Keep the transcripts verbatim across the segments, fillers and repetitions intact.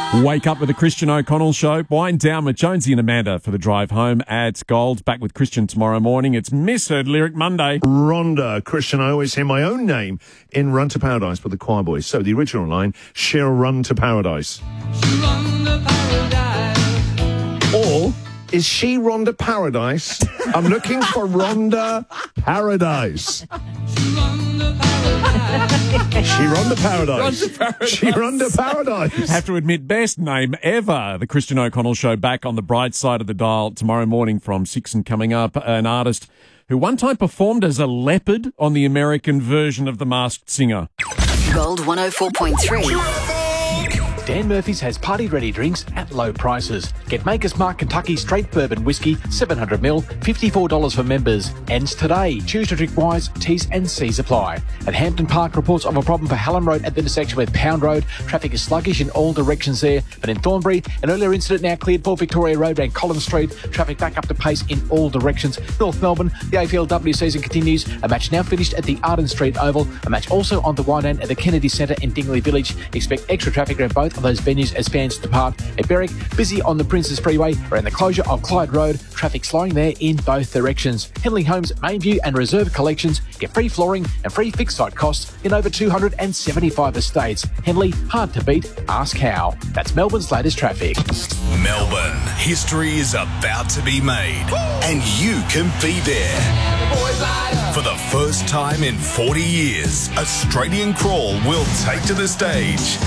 Wake up with the Christian O'Connell Show. Wind down with Jonesy and Amanda for the drive home at Gold. Back with Christian tomorrow morning. It's Misheard Lyric Monday. Rhonda. Christian, I always hear my own name in Run to Paradise with the Choir Boys. So the original line, she'll run to paradise. She run to paradise. Or is she Rhonda Paradise? I'm looking for Rhonda Paradise. She run to paradise. She run to paradise. Run to paradise. She run to paradise. Have to admit, best name ever. The Christian O'Connell Show back on the bright side of the dial tomorrow morning from six, and coming up, an artist who one time performed as a leopard on the American version of The Masked Singer. Gold one oh four point three. Dan Murphy's has party-ready drinks at low prices. Get Maker's Mark Kentucky Straight Bourbon Whiskey, seven hundred milliliters, fifty-four dollars for members. Ends today. Choose to drink wise. T's and C's apply. At Hampton Park, reports of a problem for Hallam Road at the intersection with Pound Road. Traffic is sluggish in all directions there. But in Thornbury, an earlier incident now cleared for Victoria Road and Collins Street. Traffic back up to pace in all directions. North Melbourne, the A F L W season continues. A match now finished at the Arden Street Oval. A match also on the wide end at the Kennedy Centre in Dingley Village. Expect extra traffic around both of those venues as fans depart. At Berwick, busy on the Princes Freeway around the closure of Clyde Road. Traffic slowing there in both directions. Henley Homes, Mainview and Reserve collections get free flooring and free fixed site costs in over two hundred seventy-five estates. Henley, hard to beat. Ask how. That's Melbourne's latest traffic. Melbourne, history is about to be made, and you can be there. For the first time in forty years, Australian Crawl will take to the stage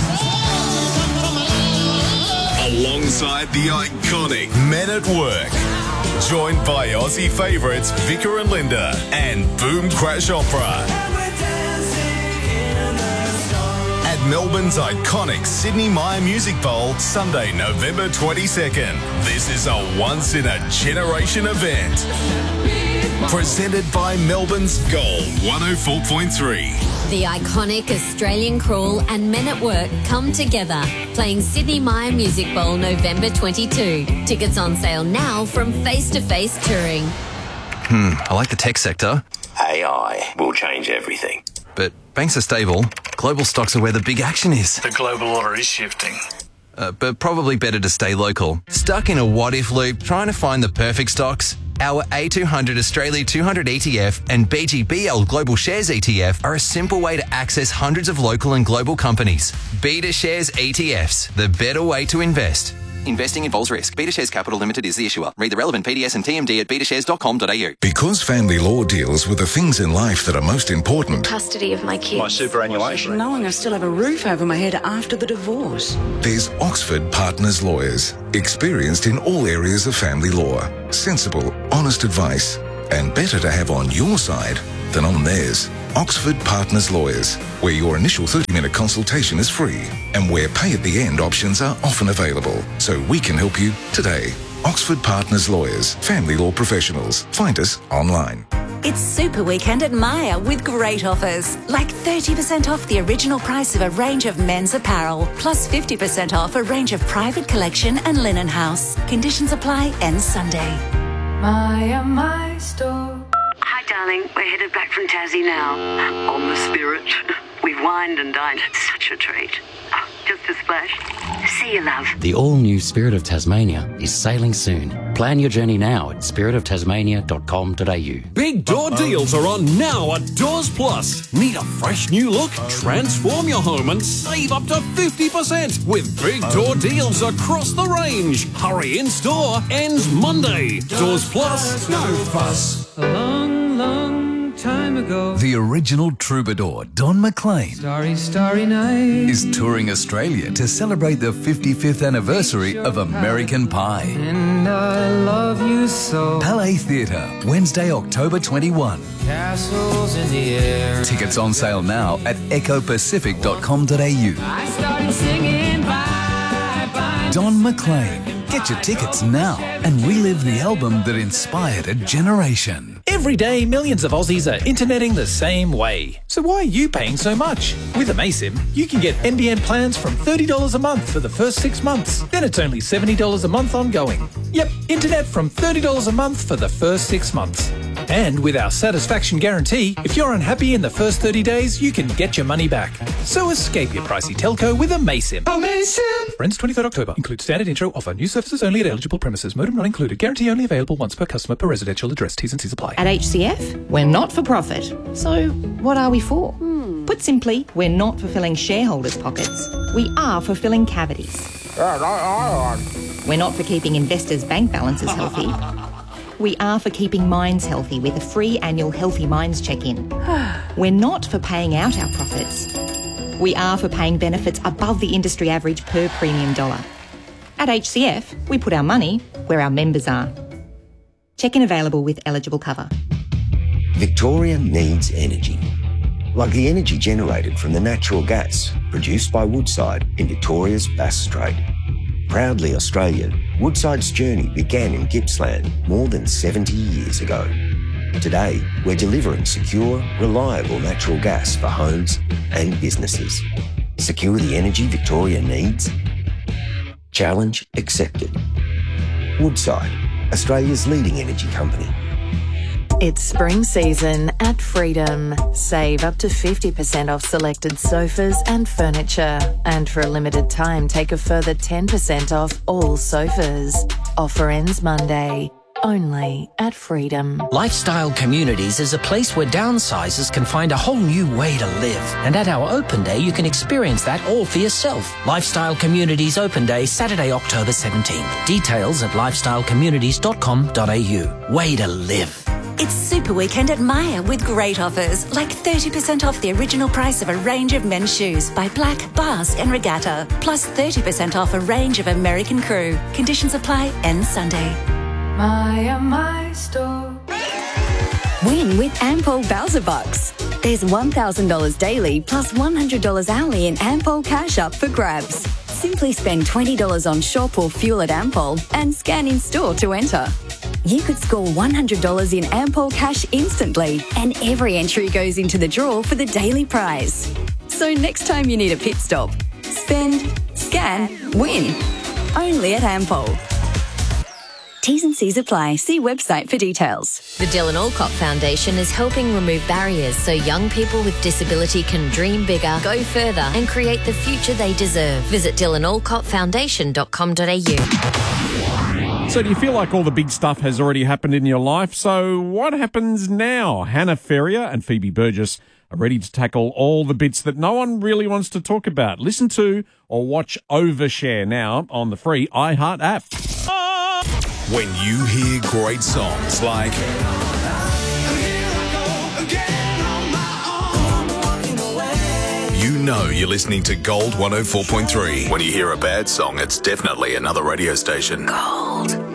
alongside the iconic Men at Work, joined by Aussie favourites Vicar and Linda and Boom Crash Opera. At Melbourne's iconic Sydney Myer Music Bowl, Sunday, November twenty-second. This is a once-in-a-generation event. Presented by Melbourne's Gold one oh four point three. The iconic Australian Crawl and Men at Work come together, playing Sydney Myer Music Bowl November twenty-second. Tickets on sale now from Face to Face Touring. Hmm, I like the tech sector. A I will change everything. But banks are stable. Global stocks are where the big action is. The global order is shifting. Uh, but probably better to stay local. Stuck in a what-if loop trying to find the perfect stocks? Our A two hundred Australia two hundred E T F and B G B L Global Shares E T F are a simple way to access hundreds of local and global companies. Beta Shares E T Fs, the better way to invest. Investing involves risk. Beta Shares Capital Limited is the issuer. Read the relevant P D S and T M D at beta shares dot com dot a u. Because family law deals with the things in life that are most important. Custody of my kids. My superannuation. Knowing I still have a roof over my head after the divorce. There's Oxford Partners Lawyers, experienced in all areas of family law. Sensible, honest advice, and better to have on your side than on theirs. Oxford Partners Lawyers, where your initial thirty-minute consultation is free and where pay at the end options are often available. So we can help you today. Oxford Partners Lawyers, family law professionals. Find us online. It's Super Weekend at Myer with great offers, like thirty percent off the original price of a range of men's apparel, plus fifty percent off a range of private collection and linen house. Conditions apply, ends Sunday. Myer, my store. Hi, darling. We're headed back from Tassie now. On the Spirit. We've wined and dined. Such a treat. Oh, just a splash. See you, love. The all-new Spirit of Tasmania is sailing soon. Plan your journey now at spirit of tasmania dot com dot a u. Big door deals are on now at Doors Plus. Need a fresh new look? Transform your home and save up to fifty percent with big door deals across the range. Hurry in store, ends Monday. Doors Plus, no fuss. A long, long time ago. The original troubadour, Don McLean, Starry, starry night. is touring Australia to celebrate the fifty-fifth anniversary of American Pie. And I love you so. Palais Theatre, Wednesday, October twenty-first. Castles in the air. Tickets on sale now at echo pacific dot com dot a u. I started singing bye, bye. Don McLean. Get your tickets now and relive the album that inspired a generation. Every day, millions of Aussies are interneting the same way. So why are you paying so much? With Amaysim, you can get N B N plans from thirty dollars a month for the first six months. Then it's only seventy dollars a month ongoing. Yep, internet from thirty dollars a month for the first six months. And with our satisfaction guarantee, if you're unhappy in the first thirty days, you can get your money back. So escape your pricey telco with Amaysim. Amaysim! Ends twenty-third October. Includes standard intro offer. New services only at eligible premises. Modem not included. Guarantee only available once per customer per residential address. T's and C's apply. At H C F, we're not for profit. So what are we for? Hmm. Put simply, we're not for filling shareholders' pockets. We are for filling cavities. We're not for keeping investors' bank balances healthy. We are for keeping minds healthy with a free annual Healthy Minds check-in. We're not for paying out our profits. We are for paying benefits above the industry average per premium dollar. At H C F, we put our money where our members are. Check-in available with eligible cover. Victoria needs energy. Like the energy generated from the natural gas produced by Woodside in Victoria's Bass Strait. Proudly Australian, Woodside's journey began in Gippsland more than seventy years ago. Today, we're delivering secure, reliable natural gas for homes and businesses. Secure the energy Victoria needs? Challenge accepted. Woodside, Australia's leading energy company. It's spring season at Freedom. Save up to fifty percent off selected sofas and furniture. And for a limited time, take a further ten percent off all sofas. Offer ends Monday. Only at Freedom. Lifestyle Communities is a place where downsizers can find a whole new way to live. And at our open day, you can experience that all for yourself. Lifestyle Communities Open Day, Saturday, October seventeenth. Details at lifestyle communities dot com dot a u. Way to live. It's Super Weekend at Myer with great offers, like thirty percent off the original price of a range of men's shoes by Black, Basque and Regatta, plus thirty percent off a range of American Crew. Conditions apply, ends Sunday. Myer, my store. Win with Ampol Bowser Bucks. There's one thousand dollars daily plus one hundred dollars hourly in Ampol cash up for grabs. Simply spend twenty dollars on shop or fuel at Ampol and scan in store to enter. You could score one hundred dollars in Ampol cash instantly, and every entry goes into the draw for the daily prize. So next time you need a pit stop, spend, scan, win. Only at Ampol. T's and C's apply. See website for details. The Dylan Alcott Foundation is helping remove barriers so young people with disability can dream bigger, go further and create the future they deserve. Visit dylan alcott foundation dot com dot a u. So do you feel like all the big stuff has already happened in your life? So what happens now? Hannah Ferrier and Phoebe Burgess are ready to tackle all the bits that no one really wants to talk about. Listen to or watch Overshare now on the free iHeart app. When you hear great songs like you know you're listening to Gold one oh four point three. When you hear a bad song, it's definitely another radio station. Gold.